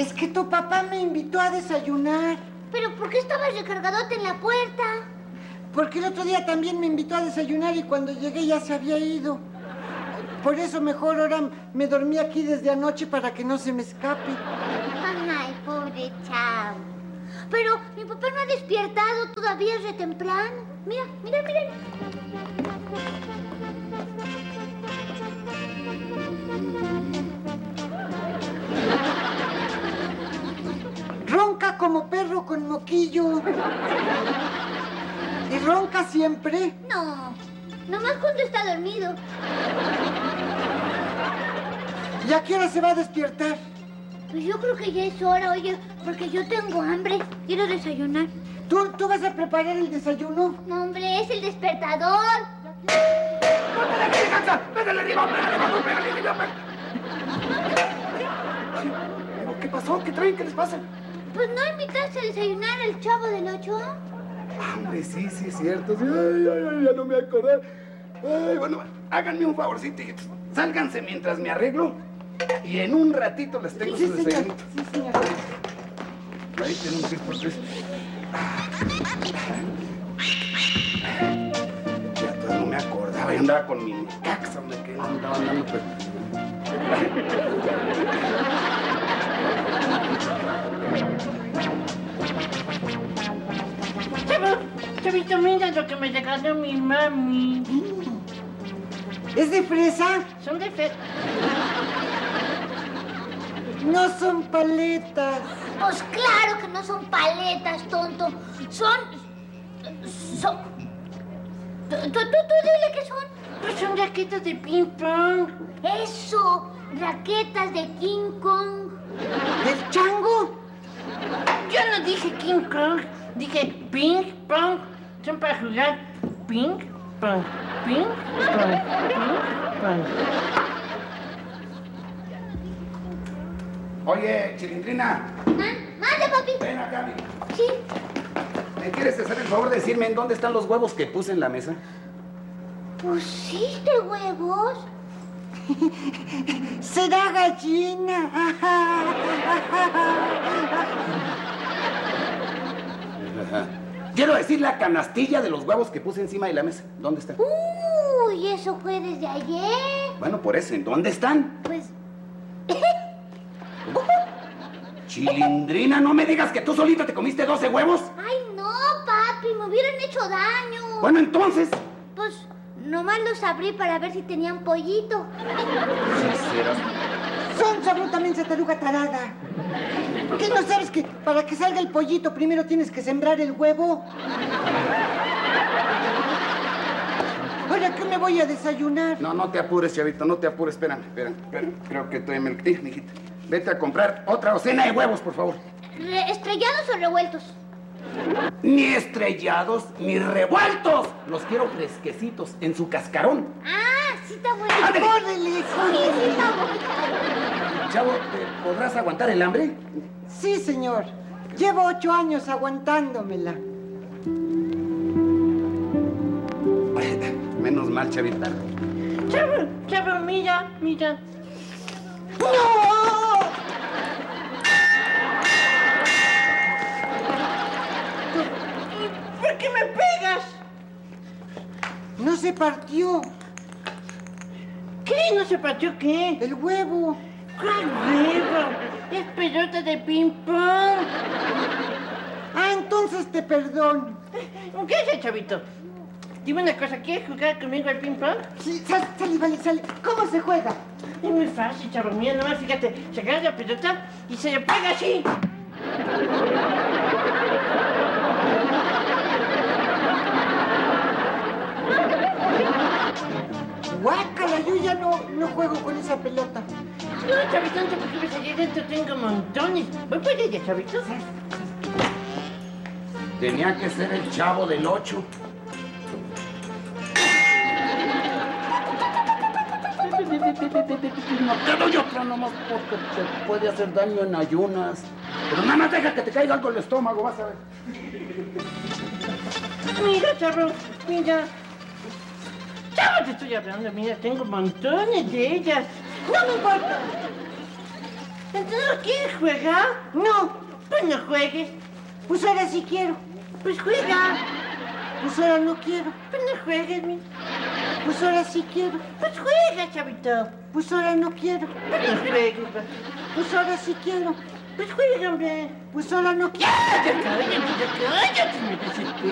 Es que tu papá me invitó a desayunar. ¿Pero por qué estabas recargadote en la puerta? Porque el otro día también me invitó a desayunar y cuando llegué ya se había ido. Por eso mejor ahora me dormí aquí desde anoche para que no se me escape. Ay, pobre chavo. Pero mi papá no ha despertado, todavía es re temprano. Mira. Ronca como perro con moquillo. ¿Y ronca siempre? No, nomás cuando está dormido. ¿Y a qué hora se va a despertar? Pues yo creo que ya es hora, oye, porque yo tengo hambre. Quiero desayunar. ¿Tú vas a preparar el desayuno? No, hombre, es el despertador. ¿Qué pasó? ¿Qué traen? ¿Qué les pasa? Pues no invitaste a desayunar al Chavo del 8. Hombre, sí, es cierto. Sí, ay, ya no me acordé. Ay, bueno, háganme un favorcito. Sálganse mientras me arreglo. Y en un ratito les tengo su desayunito. Sí, señor. Ahí tienen un 6x3. Ya todavía no me acordaba. Yo andaba con mi caxa, hombre, que andaba andando, pues. Chavito, mira lo que me regaló mi mami. ¿Es de fresa? Son de fe... No son paletas. Pues claro que no son paletas, tonto. Son... Tú dile qué son. Pues son raquetas de ping pong. Eso, raquetas de King Kong. ¿Del chango? Yo no dije King Kong, dije ping pong. Son para jugar ping pong, ping pong, ping pong. Oye, Chilindrina. Mande, papi. Ven acá, mira. Sí. ¿Me quieres hacer el favor de decirme en dónde están los huevos que puse en la mesa? ¿Pusiste huevos? Será gallina. Quiero decir la canastilla de los huevos que puse encima de la mesa. ¿Dónde están? Uy, eso fue desde ayer. Bueno, por eso, ¿en dónde están? Pues... Chilindrina, no me digas que tú solita te comiste 12 huevos. Ay, no, papi, me hubieran hecho daño. Bueno, entonces... Pues nomás los abrí para ver si tenían pollito. Sonsa, bruta, taruga tarada. ¿Qué no sabes que para que salga el pollito primero tienes que sembrar el huevo? ¿Ahora qué me voy a desayunar? No te apures, chavito, no te apures. Espérame. Creo que todavía me... mijita. Vete a comprar otra docena de huevos, por favor. ¿Estrellados o revueltos? Ni estrellados, ni revueltos. Los quiero fresquecitos, en su cascarón. Ah, sí está bueno. ¡Córrele! Sí está bueno. Chavo, ¿te podrás aguantar el hambre? Sí, señor. Llevo 8 años aguantándomela. Menos mal, chavita. Chavo, mira. ¡No! ¿Por qué me pegas? No se partió. ¿Qué? ¿No se partió qué? El huevo. ¿Cuál huevo? Es pelota de ping pong. Ah, entonces te perdono. ¿Qué haces, chavito? Dime una cosa, ¿quieres jugar conmigo al ping pong? Sí, sale, vale, sale. ¿Cómo se juega? Es muy fácil, chavo mío, nomás fíjate, se agarra la pelota y se le pega así. Guácala, yo ya no juego con esa pelota. No, chavito, no te preocupes, allí dentro tengo montones. Voy por ella, chavito. Tenía que ser el Chavo del 8. No te doy otra nomás porque te puede hacer daño en ayunas. Pero nada más deja que te caiga algo en el estómago, vas a ver. Mira, chavo, mira. Chavo, te estoy hablando, mira, tengo montones de ellas. No me importa. ¿Entonces no quieres jugar? No, Pues no juegues. pues ahora sí quiero. Pues juega. Pues ahora no quiero. Pues no juegues, mi. Pues ahora sí quiero. Pues juega, chavito. Pues ahora no quiero. Pues no juegues, va. Pues ahora sí quiero. Pues juega, hombre. Pues ahora no quiero. Cállate, cállate, cállate, me desespero.